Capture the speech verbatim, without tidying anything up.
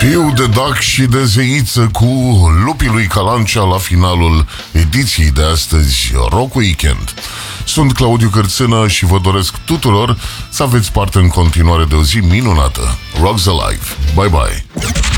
Piu de dac și de zeiță cu lupii lui Calancea la finalul ediției de astăzi Rock Weekend. Sunt Claudiu Cărțână și vă doresc tuturor să aveți parte în continuare de o zi minunată. Rock's Alive! Bye bye!